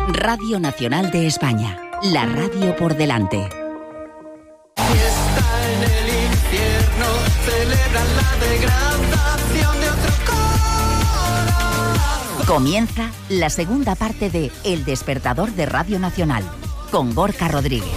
Radio Nacional de España, la radio por delante. Fiesta en el infierno, celebran la degradación de otro corazón. Comienza la segunda parte de El Despertador de Radio Nacional, con Gorka Rodríguez.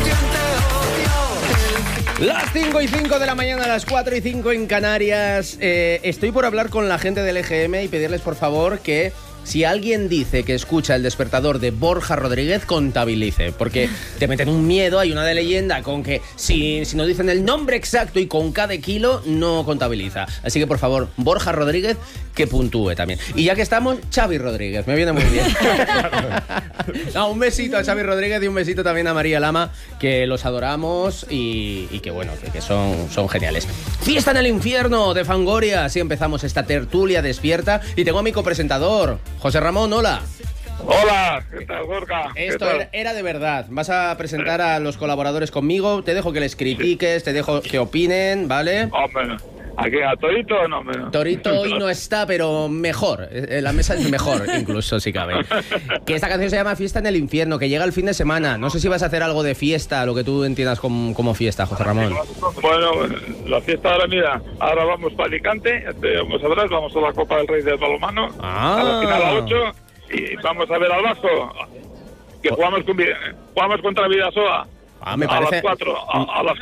Las 5:05 de la mañana, las 4:05 en Canarias. Estoy por hablar con la gente del EGM y pedirles por favor que si alguien dice que escucha El Despertador de Borja Rodríguez, contabilice, porque te meten un miedo, hay una de leyenda con que si no dicen el nombre exacto y con cada kilo, no contabiliza. Así que por favor, Borja Rodríguez, que puntúe también. Y ya que estamos, Xavi Rodríguez, me viene muy bien. No, un besito a Xavi Rodríguez y un besito también a María Lama, que los adoramos y que bueno, que son geniales. Fiesta en el infierno de Fangoria, así empezamos esta tertulia despierta y tengo a mi copresentador, José Ramón, hola. Hola, ¿qué tal, Gorka? Esto era de verdad. Vas a presentar a los colaboradores conmigo, te dejo que les critiques, te dejo que opinen, ¿vale? Hombre, aquí a Torito no, hombre. Torito hoy no está, pero mejor. La mesa es mejor, incluso, si cabe. Que esta canción se llama Fiesta en el infierno, que llega el fin de semana. No sé si vas a hacer algo de fiesta, lo que tú entiendas como fiesta, José Ramón. Bueno, la fiesta ahora, mira, ahora vamos para Alicante, vamos a ver, vamos a la Copa del Rey del Balonmano, a la final a 8, y vamos a ver al Vasco, que jugamos contra Vidasoa. Me parece... A las 4. A las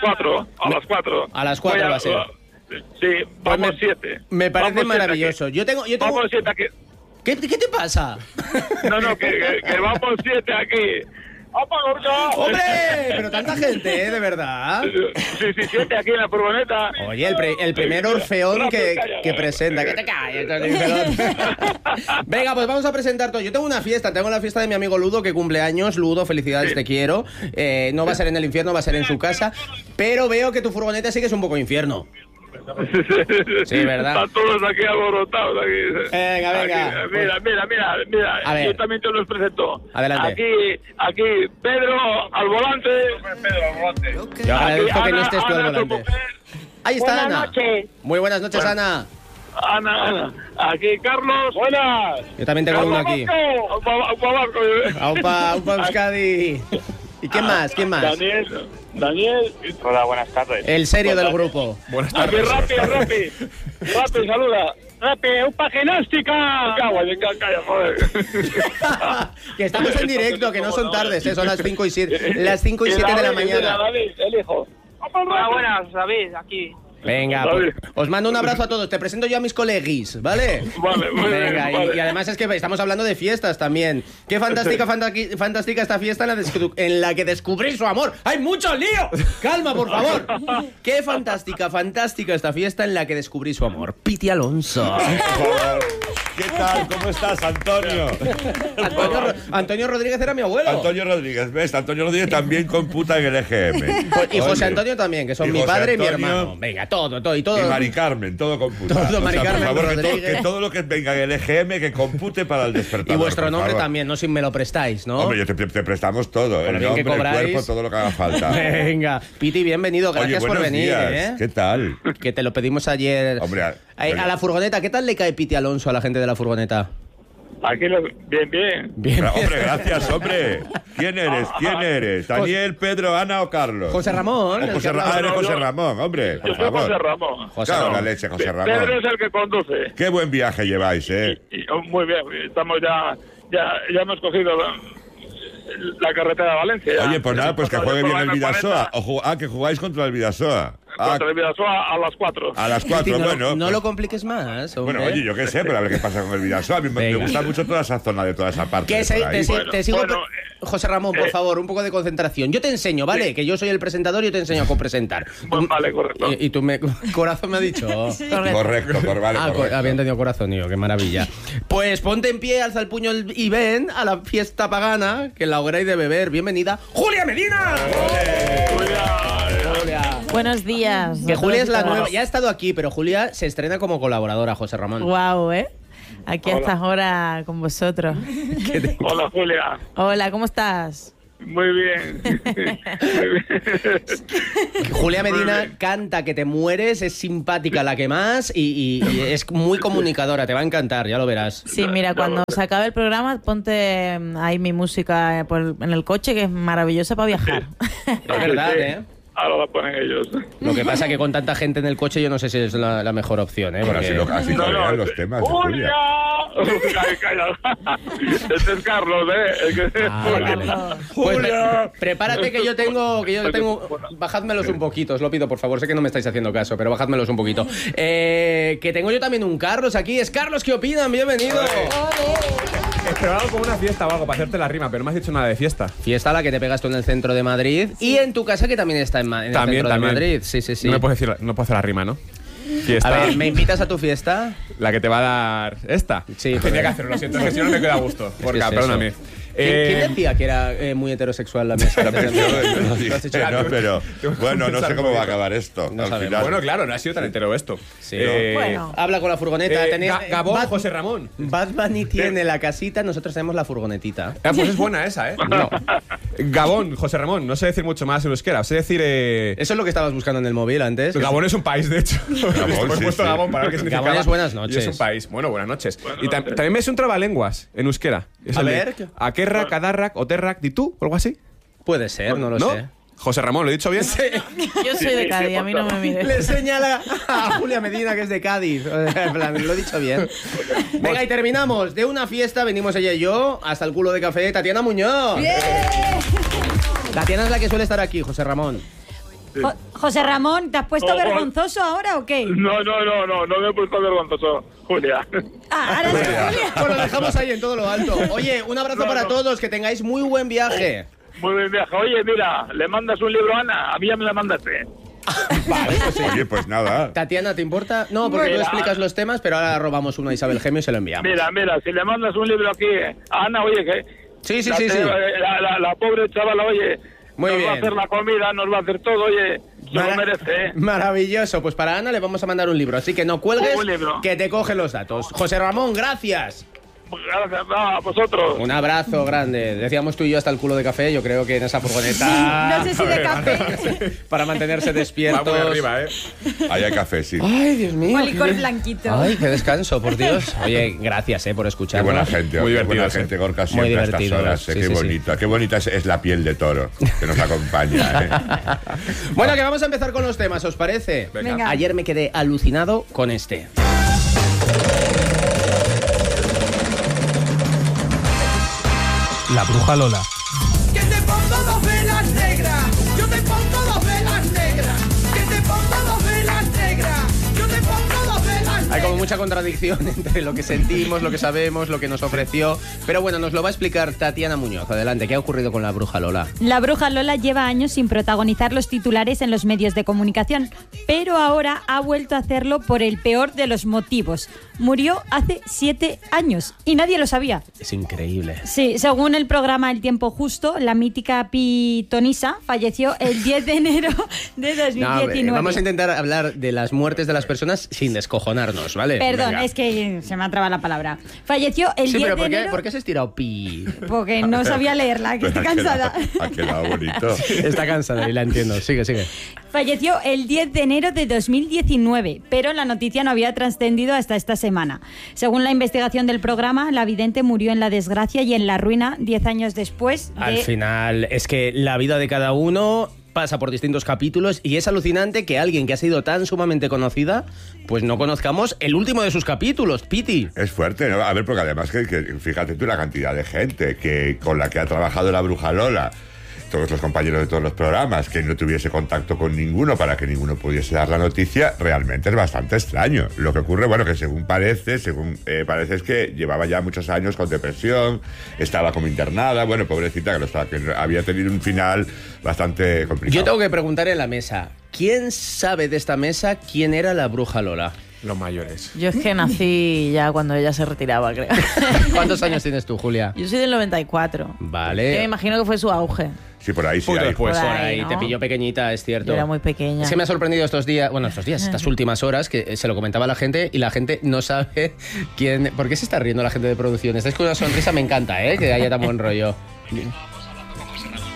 4 va a ser. Sí, vamos 7. Me parece maravilloso. Yo tengo... Vamos 7 aquí. ¿Qué te pasa? No, que vamos 7 aquí. ¡Hombre! Pero tanta gente, de verdad. Sí, 7 aquí en la furgoneta. Oye, el primer orfeón que presenta. ¡Que te calles! Venga, pues vamos a presentar todo. Yo tengo una fiesta, tengo la fiesta de mi amigo Ludo, que cumple años. Ludo, felicidades, te quiero. No va a ser en el infierno, va a ser en su casa. Pero veo que tu furgoneta sí que es un poco infierno. Sí, ¿verdad? Están todos aquí alborotados. Venga. Aquí, mira. A ver. Yo también te los presento. Adelante. Aquí Pedro al volante. Yo agradezco que no estés tú al Ana, volante. Ahí está Buenas Ana. noches. Muy buenas noches, Ana. Ana. Aquí Carlos. Buenas. Yo también tengo uno aquí. Aupa Euskadi. ¿Y quién más? Daniel. Hola, buenas tardes. El serio del grupo. Buenas Aquí Rapi, saluda. Rapi, ¡upa genóstica! Calla, joder. Que estamos en directo, que no son tardes, son las 5 y 7. Las 5 y 7 de la mañana. David, el hijo. Hola, buenas, David, aquí. Venga, pues, os mando un abrazo a todos. Te presento yo a mis coleguis, ¿vale? Vale, muy Venga, bien, vale. y además es que estamos hablando de fiestas también. Qué fantástica esta fiesta en la que descubrí su amor. ¡Hay mucho lío! ¡Calma, por favor! Qué fantástica esta fiesta en la que descubrí su amor. Piti Alonso. ¿Qué tal? ¿Cómo estás, Antonio? Antonio Rodríguez era mi abuelo. Antonio Rodríguez, ¿ves? Antonio Rodríguez también computa en el EGM. Y José Oye, Antonio también, que son y mi José padre y mi Antonio, hermano. Venga, todo. Y Mari Carmen, todo computa. Todo Mari Carmen por favor, Rodríguez. que todo lo que venga en el EGM que compute para el despertador. Y vuestro por nombre favor. también, no si me lo prestáis, ¿no? Hombre, te prestamos todo, Con el lo bien que nombre, el cobráis. cuerpo, todo lo que haga falta. Venga, Piti, bienvenido, gracias Oye, por buenos venir, días. ¿Qué tal? Que te lo pedimos ayer. Hombre, A la furgoneta, ¿qué tal le cae Piti Alonso a la gente de la furgoneta? Aquí bien. Bien. Hombre, gracias, hombre. ¿Quién eres? ¿Daniel, Pedro, Ana o Carlos? José Ramón. Eres José Ramón, hombre, por Yo soy favor. José Ramón. Claro, la leche, José Ramón. Pedro es el que conduce. Qué buen viaje lleváis, ¿eh? Muy bien, estamos ya hemos cogido la carretera de Valencia. Ya. Oye, pues nada, pues que juegue bien el Vidasoa. 40. Que jugáis contra el Vidasoa. Contra el Vidasoa a las 4. A las 4, bueno. No pues- lo compliques más, hombre. Bueno, oye, yo qué sé, pero a ver qué pasa con el Vidasoa. A mí me Venga. gusta mucho toda esa zona de toda esa parte. Que de por ahí. te sigo. Bueno, José Ramón, por favor, un poco de concentración. Yo te enseño, ¿vale? Que yo soy el presentador y yo te enseño a copresentar. Vale, correcto. Y tú corazón me ha dicho. Correcto, vale, correcto. Había entendido corazón, tío, qué maravilla. Pues ponte en pie, alza el puño y ven a la fiesta pagana, que en la hoguera hay de beber. Bienvenida, Julia Medina. Julia. Buenos días. Que Julia es la nueva. Ya ha estado aquí, pero Julia se estrena como colaboradora, José Ramón. Guau, Aquí a estas horas con vosotros. Hola, Julia. Hola, ¿cómo estás? Muy bien. Muy bien. Julia Medina canta que te mueres, es simpática la que más y es muy comunicadora, te va a encantar, ya lo verás. Sí, mira, cuando se acabe el programa, ponte ahí mi música en el coche, que es maravillosa para viajar. Es verdad, ¿eh? Ahora la ponen ellos. Lo que pasa es que con tanta gente en el coche yo no sé si es la mejor opción, ¿eh? Bueno, Porque... así corean los temas de Julia. ¡Calla! Este es Carlos, ¿eh? Pues prepárate que yo tengo... Bajádmelos un poquito, os lo pido, por favor. Sé que no me estáis haciendo caso, pero bajádmelos un poquito. Que tengo yo también un Carlos aquí. Es Carlos, ¿qué opinan? Bienvenido. Esperaba algo como una fiesta o algo para hacerte la rima, pero no me has dicho nada de fiesta. Fiesta la que te pegas tú en el centro de Madrid y en tu casa que también está en el centro de Madrid. Sí. No me puedes decir, no puedo hacer la rima, ¿no? Fiesta. A ver, ¿me invitas a tu fiesta? La que te va a dar esta. Sí. Tenía que hacerlo, lo siento, que si no me queda a gusto. Porca, perdóname. ¿Quién decía que era muy heterosexual la mesa? Yo no dije, no, pero bueno, no sé cómo va a acabar esto. No al sabemos. final. Bueno, claro, no ha sido tan entero esto. Sí, bueno. Habla con la furgoneta. Gabón, José Ramón. Bad Bunny tiene la casita, nosotros tenemos la furgonetita. Pues es buena esa, ¿eh? No. Gabón, José Ramón, no sé decir mucho más en euskera. Sé decir... Eso es lo que estabas buscando en el móvil antes. Gabón es un país, de hecho. Gabón, puesto sí. Gabón para ver qué significa. Gabón es buenas noches. Y es un país. Bueno, buenas noches. Y también me es un trabalenguas en euskera. Es A el de ver. Akerrak, Adarrak, Oterrak, ¿Ditú? ¿O algo así? Puede ser, no lo sé. José Ramón, ¿lo he dicho bien? Yo soy de Cádiz, a mí no me mires. Le señala a Julia Medina que es de Cádiz. En plan, lo he dicho bien. Venga, y terminamos. De una fiesta venimos ella y yo hasta el culo de café. Tatiana Muñoz. ¡Bien! Tatiana es la que suele estar aquí, José Ramón. José Ramón, ¿te has puesto vergonzoso ahora o qué? No me he puesto vergonzoso, Julia. Ahora sí, Julia. Pues lo dejamos ahí en todo lo alto. Oye, un abrazo para todos, que tengáis muy buen viaje. Muy buen viaje. Oye, mira, le mandas un libro a Ana, a mí ya me la mandaste. Vale, pues sí. Oye, pues nada. Tatiana, ¿te importa? No, porque tú explicas los temas, pero ahora robamos uno a Isabel Gemio y se lo enviamos. Mira, si le mandas un libro aquí a Ana, oye, que... Sí. La pobre chavala, oye... Muy nos bien. va a hacer la comida, nos va a hacer todo, oye, se lo merece, ¿eh? Maravilloso. Pues para Ana le vamos a mandar un libro, así que no cuelgues, Un libro. que te coge los datos. José Ramón, gracias. Gracias a vosotros. Un abrazo grande. Decíamos tú y yo hasta el culo de café, yo creo que en esa furgoneta... No sé si de café. Para mantenerse Va despiertos. muy arriba, ¿eh? Ahí hay café, sí. Ay, Dios mío. Un licor qué- blanquito. Ay, qué descanso, por Dios. Oye, gracias por Qué escucharnos. buena gente, Muy qué buena divertidos, gente, Gorka, siempre Muy a estas divertidos, horas. sí, Qué sí, bonita, qué bonita es la piel de toro que nos acompaña, ¿eh? Bueno, que vamos a empezar con los temas, ¿os parece? Venga. Ayer me quedé alucinado con este. La bruja Lola. Que te pongo dos velas negras, yo te pongo dos velas negras. Que te pongo dos velas negras, yo te pongo dos velas negras. Hay como mucha contradicción entre lo que sentimos, lo que sabemos, lo que nos ofreció. Pero bueno, nos lo va a explicar Tatiana Muñoz. Adelante, ¿qué ha ocurrido con la bruja Lola? La bruja Lola lleva años sin protagonizar los titulares en los medios de comunicación, pero ahora ha vuelto a hacerlo por el peor de los motivos. Murió hace 7 años y nadie lo sabía. Es increíble. Sí, según el programa El Tiempo Justo, la mítica pitonisa falleció el 10 de enero de 2019. No, vamos a intentar hablar de las muertes de las personas sin descojonarnos, ¿vale? Perdón, Venga. es que se me ha trabado la palabra. Falleció el Sí, 10 pero de ¿por qué, enero ¿por qué has estirado pi? porque no sabía leerla, que estoy cansada. Ha quedado bonito. Está cansada y la entiendo. Sigue. Falleció el 10 de enero de 2019, pero la noticia no había trascendido hasta esta semana. Según la investigación del programa, la vidente murió en la desgracia y en la ruina 10 años después de... Al final, es que la vida de cada uno pasa por distintos capítulos y es alucinante que alguien que ha sido tan sumamente conocida, pues no conozcamos el último de sus capítulos, Piti. Es fuerte, ¿no? A ver, porque además que fíjate tú la cantidad de gente que con la que ha trabajado la bruja Lola, todos los compañeros de todos los programas, que no tuviese contacto con ninguno para que ninguno pudiese dar la noticia, realmente es bastante extraño. Lo que ocurre, bueno, que según parece es que llevaba ya muchos años con depresión, estaba como internada, bueno, pobrecita, que había tenido un final bastante complicado. Yo tengo que preguntar en la mesa, ¿quién sabe de esta mesa quién era la bruja Lola? Los mayores. Yo es que nací ya cuando ella se retiraba, creo. ¿Cuántos años tienes tú, Julia? Yo soy del 94. Yo me Vale. imagino que fue su auge. Sí, por ahí sí Poquito hay. después. Por Por ahí, ahí, ¿no? te pilló pequeñita, es cierto. Yo era muy pequeña. Es que me ha sorprendido estas últimas horas, que se lo comentaba a la gente y la gente no sabe quién... ¿Por qué se está riendo la gente de producción? Estáis con una sonrisa, me encanta, ¿eh? Que haya tan buen rollo.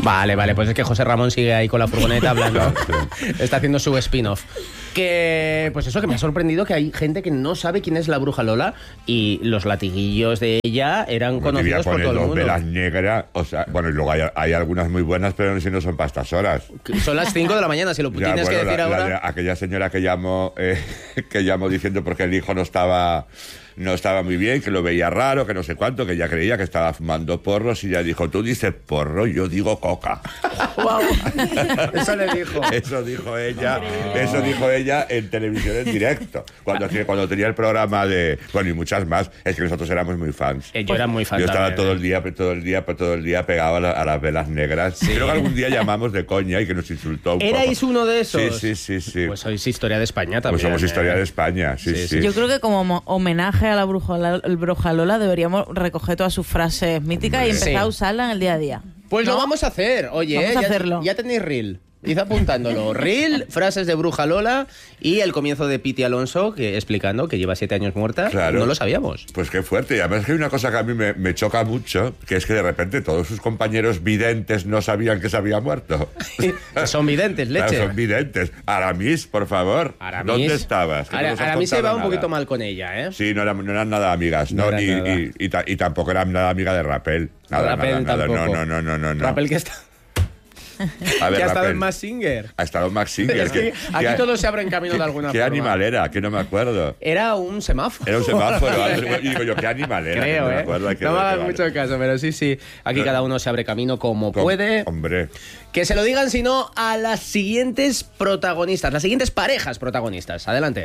Vale, pues es que José Ramón sigue ahí con la furgoneta hablando. Está haciendo su spin-off. Que, pues eso, que me ha sorprendido que hay gente que no sabe quién es la Bruja Lola y los latiguillos de ella eran conocidos por todo el mundo. Velas negras, o sea, bueno, y luego hay algunas muy buenas, pero si no son para estas horas. Son las 5 de la mañana, si lo tienes que decir ahora. Aquella señora que llamó diciendo porque el hijo no estaba muy bien, que lo veía raro, que no sé cuánto, que ella creía que estaba fumando porros y ella dijo, tú dices porro, yo digo coca. Wow. Eso le dijo. Eso dijo ella en televisión en directo, cuando tenía el programa de... Bueno, y muchas más, es que nosotros éramos muy fans. Yo era muy fan. Yo estaba también, todo el día pegado a las velas negras. Sí. Creo que algún día llamamos de coña y que nos insultó un poco. ¿Erais uno de esos? Sí. Pues sois historia de España también. Pues somos historia de España, sí. Yo creo que como homenaje a la Bruja Lola deberíamos recoger todas sus frases míticas y empezar a usarlas en el día a día. Pues ¿no? Lo vamos a hacer. Oye, vamos a hacerlo. Ya tenéis reel. Id apuntándolo. Reel, frases de Bruja Lola y el comienzo de Piti Alonso explicando que lleva 7 años muerta. Claro. No lo sabíamos. Pues qué fuerte. Y además que hay una cosa que a mí me choca mucho, que es que de repente todos sus compañeros videntes no sabían que se había muerto. Son videntes, leche. Claro, son videntes. Aramis, por favor. Aramis. ¿Dónde estabas? Aramis se va un poquito mal con ella, ¿eh? Sí, no eran nada amigas. No, y tampoco eran nada amiga de Rappel. Nada. No. Rappel que está... A ver, que ha estado Rappel. en Mask Singer. Ha estado en Mask Singer. Es que aquí todos se abren camino de alguna ¿Qué forma. animal era? Que no me acuerdo. Era un semáforo. Era un semáforo. Y digo yo, ¿qué animal era? Creo, no me acuerdo. No me hagas mucho caso, pero sí. Aquí cada uno se abre camino como puede. Hombre. Que se lo digan, si no, a las siguientes protagonistas, las siguientes parejas protagonistas. Adelante.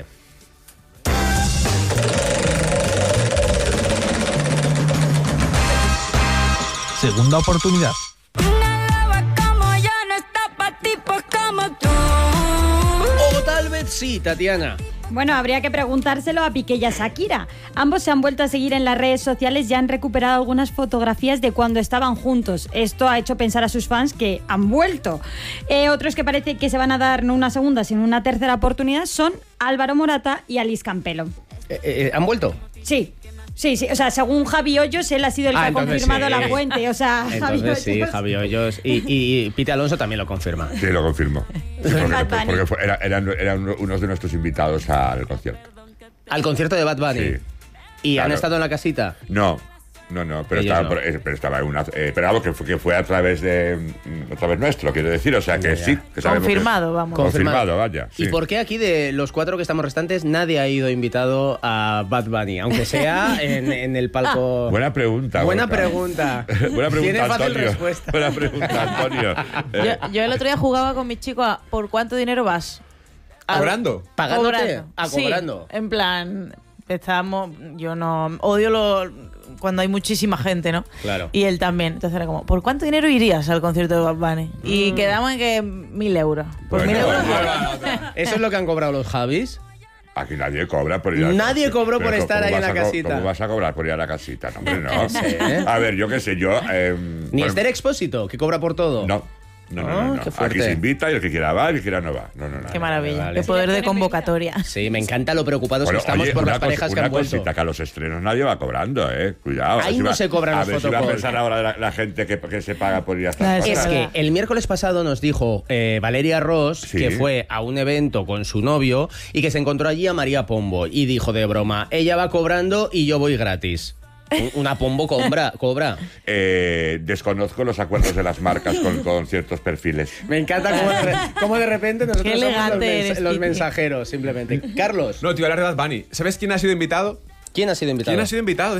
Segunda oportunidad. O tal vez sí, Tatiana. Bueno, habría que preguntárselo a Piqué y a Shakira. Ambos se han vuelto a seguir en las redes sociales y han recuperado algunas fotografías de cuando estaban juntos. Esto ha hecho pensar a sus fans que han vuelto. Otros que parece que se van a dar no una segunda, sino una tercera oportunidad son Álvaro Morata y Alice Campelo. ¿Han vuelto? Sí. O sea, según Javi Hoyos, él ha sido el que ha confirmado la fuente. O sea, entonces sí, Javi Hoyos. Y Piti Alonso también lo confirma. Sí, lo confirmo. Sí, porque eran unos de nuestros invitados al concierto. ¿Al concierto de Bad Bunny? Sí. ¿Y claro. han estado en la casita? No, pero estaba en una... pero algo que fue a través nuestro, quiero decir, o sea que sí. Que confirmado, vamos. Confirmado, vaya. Sí. ¿Y por qué aquí de los 4 que estamos restantes nadie ha ido invitado a Bad Bunny? Aunque sea en el palco... Buena pregunta. Buena pregunta, Tiene fácil Antonio. respuesta. Buena pregunta, Antonio. Yo el otro día jugaba con mis chicos a ¿por cuánto dinero vas? ¿Cobrando? ¿Pagándote? Cobrando. Sí, en plan... yo no odio cuando hay muchísima gente, ¿no? Claro. Y él también. Entonces era como, ¿por cuánto dinero irías al concierto de Bad Bunny? Y quedamos en que 1.000 euros. Por 1.000 euros. ¿Eso es lo que han cobrado los Javis? Aquí nadie cobra por ir a la Nadie casita. cobró por estar ahí en la casita. ¿Cómo vas a cobrar por ir a la casita? No, hombre, no. ¿Eh? A ver, yo qué sé, yo... Ni Esther Expósito, que cobra por todo. No. Qué fuerte. Aquí se invita y el que quiera va y el que quiera no va. No. Qué maravilla. Vale. Qué poder de convocatoria. Sí, me encanta lo preocupados que estamos por las parejas que han vuelto. Una cosita, que a los estrenos nadie va cobrando, Cuidado. Ahí no se cobran los fotocalls. A ver si va a pensar ahora la gente que se paga por ir a estas cosas. Es que el miércoles pasado nos dijo Valeria Ross que fue a un evento con su novio y que se encontró allí a María Pombo y dijo de broma, ella va cobrando y yo voy gratis. Una Pombo cobra. Desconozco los acuerdos de las marcas con ciertos perfiles. Me encanta cómo de repente nosotros Qué somos los mensajeros, simplemente. Carlos. No, tío, hablar de Bad Bunny. ¿Sabes quién ha sido invitado? ¿Quién ha sido invitado? ¿Quién ha sido invitado?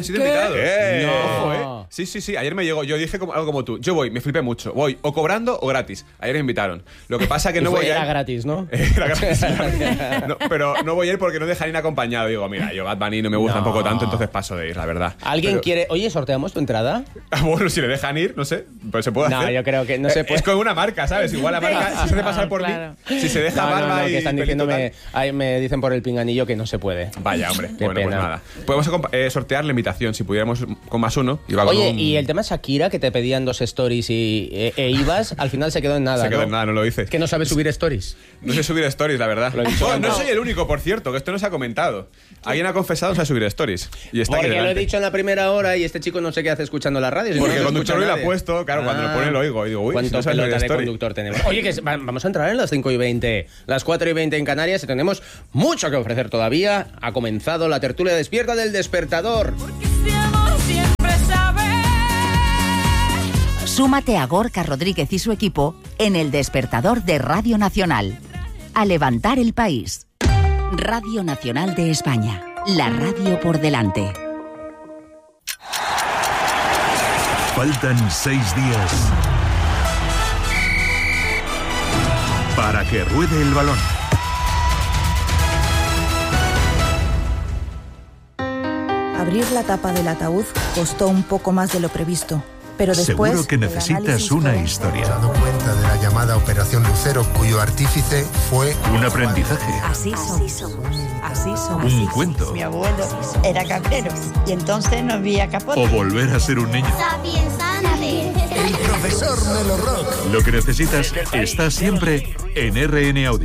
No. Ojo, Sí. Ayer me llegó. Yo dije algo como tú. Yo voy, me flipé mucho. Voy o cobrando o gratis. Ayer me invitaron. Lo que pasa que no voy a ir. Era gratis, ¿no? Era gratis. No, pero no voy a ir porque no dejan ir acompañado. Digo, mira, yo Bad Bunny no me gusta tampoco tanto, entonces paso de ir, la verdad. ¿Alguien quiere...? Oye, ¿sorteamos tu entrada? Bueno, si le dejan ir, no sé. Pues se puede hacer. No, yo creo que no se puede. Es con una marca, ¿sabes? Igual la marca se hace pasar por mí. Si se deja barba y que están diciéndome... Me dicen por el pinganillo que no se puede. Vaya, hombre. Qué Bueno, pena. pues nada. Podemos sortear la invitación, si pudiéramos con más uno. Oye, y el tema Shakira, que te pedían 2 stories e ibas, al final se quedó en nada. Se quedó en nada, no lo hice. Es que no sabes subir stories. No sé subir stories, la verdad. No soy el único, por cierto, que esto no se ha comentado. Alguien ha confesado no sabe subir stories. Y está porque aquí lo he dicho en la primera hora y este chico no sé qué hace escuchando la radio. Porque el conductor hoy lo ha puesto, claro, cuando lo pone lo oigo. Y digo, uy, ¿cuánto pelota de conductor tenemos? Oye, que vamos a entrar en las 5:20, las 4:20 en Canarias y tenemos mucho que ofrecer todavía. Ha comenzado la tertulia despierta del Despertador. Súmate a Gorka Rodríguez y su equipo en el Despertador de Radio Nacional. A levantar el país. Radio Nacional de España. La radio por delante. Faltan 6 días para que ruede el balón. Abrir la tapa del ataúd costó un poco más de lo previsto, pero después... Seguro que necesitas una historia. ¿Te has dado cuenta de la llamada Operación Lucero, cuyo artífice fue... Un aprendizaje. Así somos. Así somos. Un cuento. Mi abuelo era cabrero y entonces no había capote. O volver a ser un niño. El profesor Melo Rock. Lo que necesitas está siempre en RN Audio.